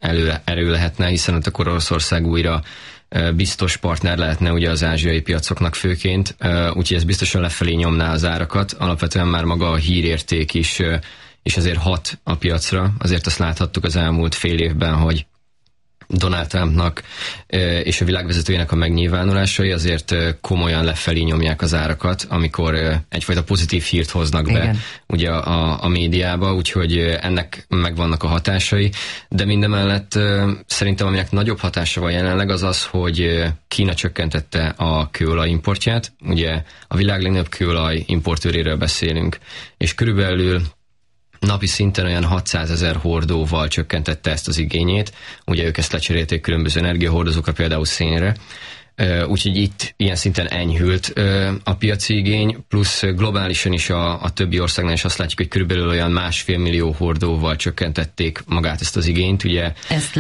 erő lehetne, hiszen ott akkor Oroszország újra biztos partner lehetne ugye az ázsiai piacoknak főként, úgyhogy ez biztosan lefelé nyomná az árakat. Alapvetően már maga a hírérték is és azért hat a piacra. Azért azt láthattuk az elmúlt fél évben, hogy Donald Trumpnak és a világvezetőjének a megnyilvánulásai azért komolyan lefelé nyomják az árakat, amikor egyfajta pozitív hírt hoznak be. Igen. Ugye a médiába, úgyhogy ennek megvannak a hatásai, de mindemellett szerintem aminek nagyobb hatása van jelenleg az az, hogy Kína csökkentette a kőolaj importját. Ugye a világ legnagyobb kőolaj importőréről beszélünk, és körülbelül napi szinten olyan 600 000 hordóval csökkentette ezt az igényét. Ugye ők ezt lecserélték különböző energiahordozókra, például szénre. Úgyhogy itt ilyen szinten enyhült a piaci igény, plusz globálisan is a többi országnál is azt látjuk, hogy körülbelül olyan 1,5 millió hordóval csökkentették magát ezt az igényt. Ugye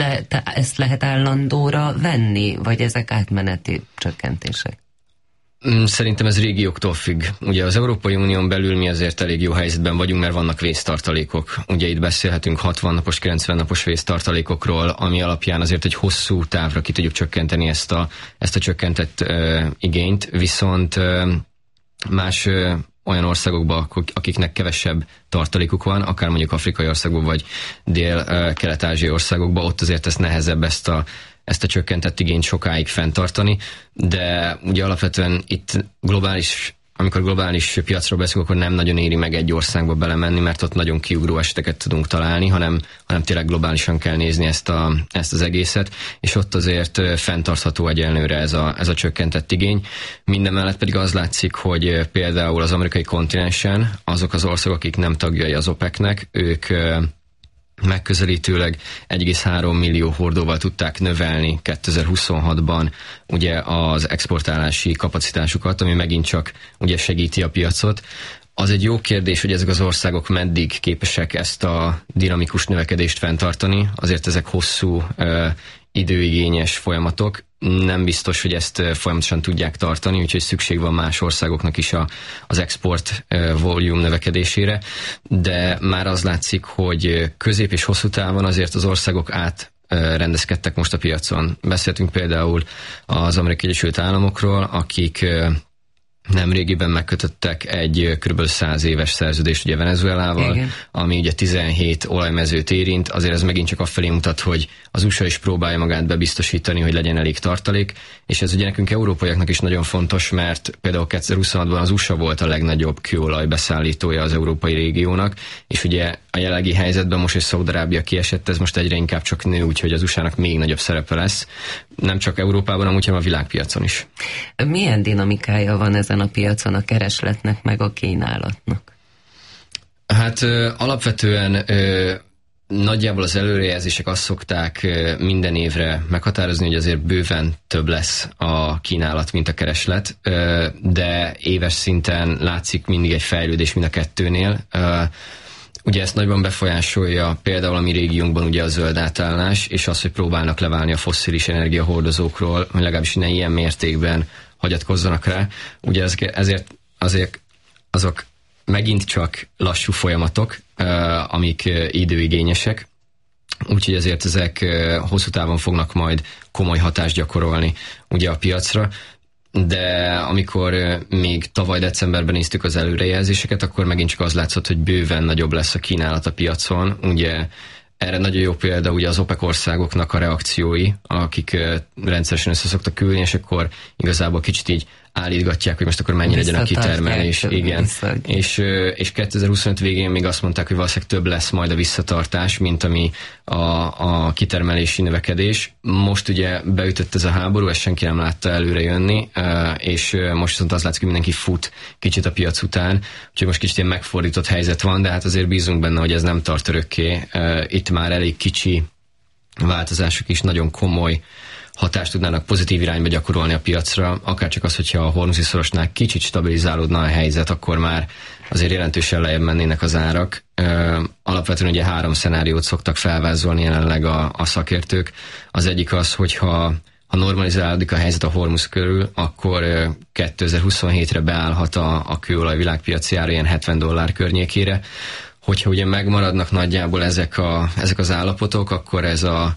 ezt lehet állandóra venni, vagy ezek átmeneti csökkentések? Szerintem ez régióktól függ. Ugye az Európai Unión belül mi azért elég jó helyzetben vagyunk, mert vannak vésztartalékok. Ugye itt beszélhetünk 60 napos, 90 napos vésztartalékokról, ami alapján azért egy hosszú távra ki tudjuk csökkenteni ezt a csökkentett igényt, viszont más olyan országokban, akiknek kevesebb tartalékuk van, akár mondjuk afrikai országokban, vagy dél-kelet-ázsiai országokban, ott azért ez nehezebb ezt a csökkentett igényt sokáig fenntartani, de ugye alapvetően itt amikor globális piacról beszélünk, akkor nem nagyon éri meg egy országba belemenni, mert ott nagyon kiugró eseteket tudunk találni, hanem tényleg globálisan kell nézni ezt az egészet, és ott azért fenntartható egyenlőre ez a csökkentett igény. Mindemellett pedig az látszik, hogy például az amerikai kontinensen azok az országok, akik nem tagjai az OPEC-nek, ők megközelítőleg 1,3 millió hordóval tudták növelni 2026-ban ugye az exportálási kapacitásukat, ami megint csak ugye segíti a piacot. Az egy jó kérdés, hogy ezek az országok meddig képesek ezt a dinamikus növekedést fenntartani. Azért ezek hosszú időigényes folyamatok. Nem biztos, hogy ezt folyamatosan tudják tartani, úgyhogy szükség van más országoknak is az export volume növekedésére, de már az látszik, hogy közép és hosszú távon azért az országok rendezkedtek most a piacon. Beszéltünk például az Amerikai Egyesült Államokról, akik nemrégiben megkötöttek egy kb. 100 éves szerződést ugye Venezuelával, igen, ami ugye 17 olajmezőt érint, azért ez megint csak afelé mutat, hogy az USA is próbálja magát bebiztosítani, hogy legyen elég tartalék, és ez ugye nekünk európaiaknak is nagyon fontos, mert például 2026-ban az USA volt a legnagyobb kőolaj beszállítója az európai régiónak, és ugye a jelenlegi helyzetben most, hogy Szaúd-Arábia kiesett, ez most egyre inkább csak nő, úgyhogy az USA-nak még nagyobb szerepe lesz, nem csak Európában, amúgy, hanem a világpiacon is. Milyen dinamikája van ezen a piacon a keresletnek meg a kínálatnak? Hát alapvetően nagyjából az előrejelzések azt szokták minden évre meghatározni, hogy azért bőven több lesz a kínálat, mint a kereslet, de éves szinten látszik mindig egy fejlődés mind a kettőnél. Ugye ezt nagyban befolyásolja például a mi régiónkban ugye a zöld átállás, és az, hogy próbálnak leválni a fosszilis energiahordozókról, hogy legalábbis ne ilyen mértékben hagyatkozzanak rá. Ugye ezért azért azok megint csak lassú folyamatok, amik időigényesek, úgyhogy ezért ezek hosszú távon fognak majd komoly hatást gyakorolni ugye a piacra. De amikor még tavaly decemberben néztük az előrejelzéseket, akkor megint csak az látszott, hogy bőven nagyobb lesz a kínálat a piacon. Ugye erre nagyon jó példa ugye az OPEC országoknak a reakciói, akik rendszeresen össze szoktak ülni, és akkor igazából kicsit így állítgatják, hogy most akkor mennyire legyen a kitermelés. Igen. És 2025 végén még azt mondták, hogy valószínűleg több lesz majd a visszatartás, mint ami a kitermelési növekedés. Most ugye beütött ez a háború, ezt senki nem látta előre jönni, és most viszont az látszik, hogy mindenki fut kicsit a piac után, úgyhogy most kicsit ilyen megfordított helyzet van, de hát azért bízunk benne, hogy ez nem tart örökké. Itt már elég kicsi változások is nagyon komoly hatást tudnának pozitív irányba gyakorolni a piacra, akár csak az, hogyha a Hormuzi szorosnál kicsit stabilizálódna a helyzet, akkor már azért jelentősen lejjebb mennének az árak. Alapvetően ugye 3 szenáriót szoktak felvázolni jelenleg a szakértők. Az egyik az, hogyha normalizálódik a helyzet a Hormuz körül, akkor 2027-re beállhat a kőolaj világpiaci ára ilyen $70 környékére. Hogyha ugye megmaradnak nagyjából ezek az állapotok, akkor ez a